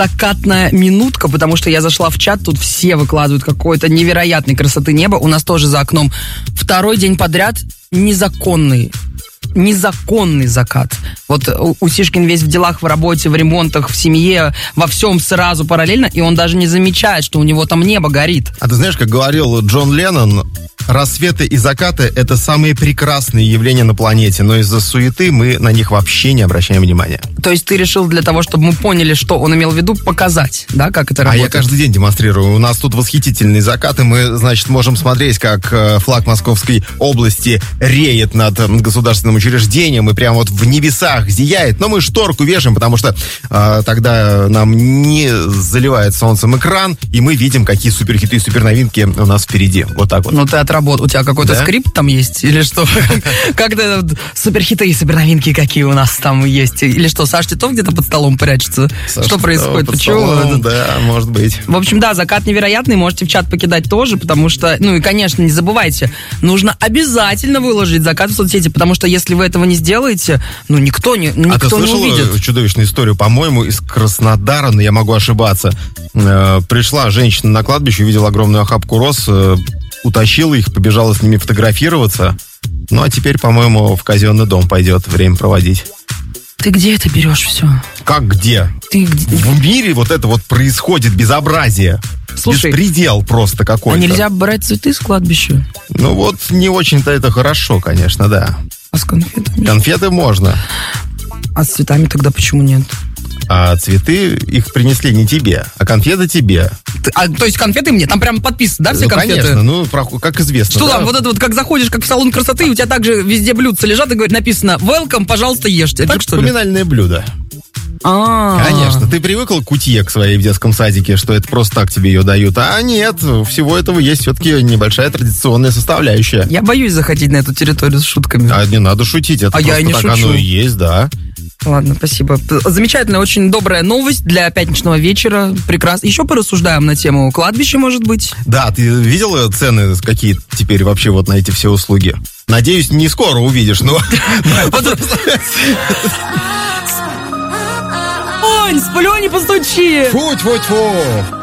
закатная минутка, потому что я зашла в чат, тут все выкладывают какой-то невероятной красоты неба. У нас тоже за окном второй день подряд незаконный закат. Вот Усишкин весь в делах, в работе, в ремонтах, в семье, во всем сразу параллельно, и он даже не замечает, что у него там небо горит. А ты знаешь, как говорил Джон Леннон, рассветы и закаты — это самые прекрасные явления на планете, но из-за суеты мы на них вообще не обращаем внимания. То есть ты решил для того, чтобы мы поняли, что он имел в виду, показать, да, как это работает? А я каждый день демонстрирую. У нас тут восхитительные закаты. Мы, значит, можем смотреть, как флаг Московской области реет над государственным учреждением и прямо вот в небесах зияет. Но мы шторку вешаем, потому что тогда нам не заливает солнцем экран, и мы видим, какие суперхиты и суперновинки у нас впереди. Вот так вот. Ну ты отработал. У тебя какой-то скрипт там есть? Или что? Как-то суперхиты и суперновинки какие у нас там есть? Или что, Саш Титов где-то под столом прячется? Что происходит? Почему? Да, может быть. В общем, да, закат невероятный. Можете в чат покидать тоже, потому что, ну и, конечно, не забывайте, нужно обязательно выложить закат в соцсети, потому что если вы этого не сделаете, ну никто не увидит. А ты слышала чудовищную историю, по-моему, из Краснодара, но я могу ошибаться. Пришла женщина на кладбище, увидела огромную охапку роз, утащила их, побежала с ними фотографироваться. Ну, а теперь, по-моему, в казенный дом пойдет время проводить. Ты где это берешь все? Как где? В мире вот это вот происходит безобразие. Слушай, беспредел просто какой-то. А нельзя брать цветы с кладбища? Ну вот, не очень-то это хорошо, конечно, да. А с конфетами? Конфеты можно. А с цветами тогда почему нет? А цветы их принесли не тебе, а конфеты тебе. То есть конфеты мне? Там прямо подписано, да, все конфеты? Конечно, ну, как известно. Что да? там, вот это вот, как заходишь, как в салон красоты, у тебя также везде блюдца лежат, и говорит, написано «Welcome, пожалуйста, ешьте». Это так, что ли? поминальное блюдо. А-а-а. Конечно, ты привыкла к кутье к своей в детском садике, что это просто так тебе ее дают. А нет, всего этого есть все-таки небольшая традиционная составляющая. Я боюсь заходить на эту территорию с шутками. А не надо шутить, это я и не так шучу. оно и есть, да. Ладно, спасибо. Замечательная, очень добрая новость для пятничного вечера. Прекрасно. Еще порассуждаем на тему кладбища, может быть. Да, ты видела цены, какие теперь вообще вот на эти все услуги? Надеюсь, не скоро увидишь, но... Ой, сплю, не постучи! Фу-фу-фу!